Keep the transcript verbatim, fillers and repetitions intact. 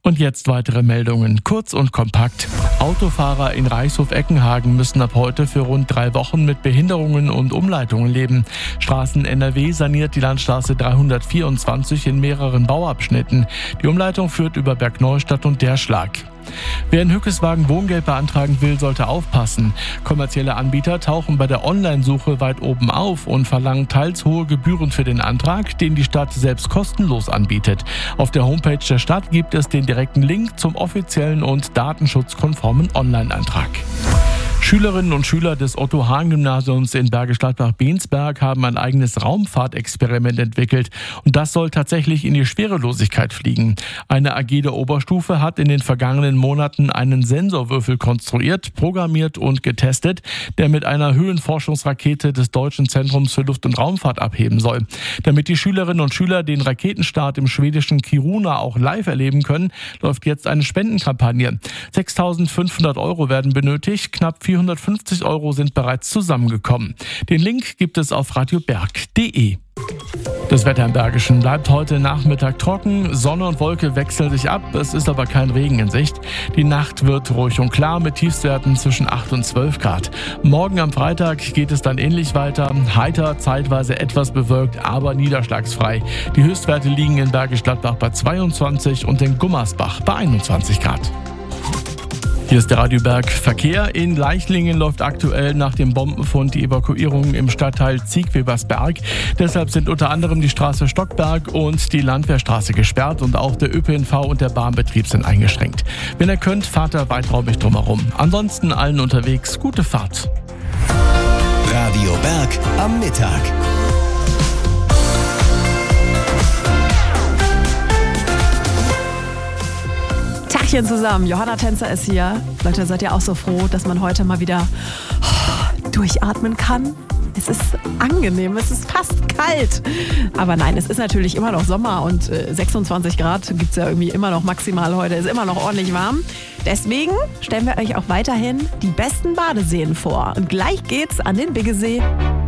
Und jetzt weitere Meldungen, kurz und kompakt. Autofahrer in Reichshof-Eckenhagen müssen ab heute für rund drei Wochen mit Behinderungen und Umleitungen leben. Straßen N R W saniert die Landstraße dreihundertvierundzwanzig in mehreren Bauabschnitten. Die Umleitung führt über Bergneustadt und Derschlag. Wer in Hückeswagen Wohngeld beantragen will, sollte aufpassen. Kommerzielle Anbieter tauchen bei der Online-Suche weit oben auf und verlangen teils hohe Gebühren für den Antrag, den die Stadt selbst kostenlos anbietet. Auf der Homepage der Stadt gibt es den direkten Link zum offiziellen und datenschutzkonformen Online-Antrag. Schülerinnen und Schüler des Otto-Hahn-Gymnasiums in Bergisch Gladbach-Bensberg haben ein eigenes Raumfahrtexperiment entwickelt. Und das soll tatsächlich in die Schwerelosigkeit fliegen. Eine A G der Oberstufe hat in den vergangenen Monaten einen Sensorwürfel konstruiert, programmiert und getestet, der mit einer Höhenforschungsrakete des Deutschen Zentrums für Luft- und Raumfahrt abheben soll. Damit die Schülerinnen und Schüler den Raketenstart im schwedischen Kiruna auch live erleben können, läuft jetzt eine Spendenkampagne. sechstausendfünfhundert Euro werden benötigt, knapp vierhundertfünfzig Euro sind bereits zusammengekommen. Den Link gibt es auf radioberg punkt de. Das Wetter im Bergischen bleibt heute Nachmittag trocken. Sonne und Wolke wechseln sich ab, es ist aber kein Regen in Sicht. Die Nacht wird ruhig und klar mit Tiefstwerten zwischen acht und zwölf Grad. Morgen am Freitag geht es dann ähnlich weiter. Heiter, zeitweise etwas bewölkt, aber niederschlagsfrei. Die Höchstwerte liegen in Bergisch Gladbach bei zweiundzwanzig und in Gummersbach bei einundzwanzig Grad. Hier ist der Radioberg Verkehr. In Leichlingen läuft aktuell nach dem Bombenfund die Evakuierung im Stadtteil Ziegwebersberg. Deshalb sind unter anderem die Straße Stockberg und die Landwehrstraße gesperrt und auch der Ö P N V und der Bahnbetrieb sind eingeschränkt. Wenn ihr könnt, fahrt da weiträumig drumherum. Ansonsten allen unterwegs gute Fahrt. Radio Berg am Mittag. Tachchen zusammen, Johanna Tänzer ist hier. Leute, seid ihr auch so froh, dass man heute mal wieder durchatmen kann? Es ist angenehm, es ist fast kalt. Aber nein, es ist natürlich immer noch Sommer und äh, sechsundzwanzig Grad gibt es ja irgendwie immer noch maximal heute. Ist immer noch ordentlich warm. Deswegen stellen wir euch auch weiterhin die besten Badeseen vor. Und gleich geht's an den Biggesee.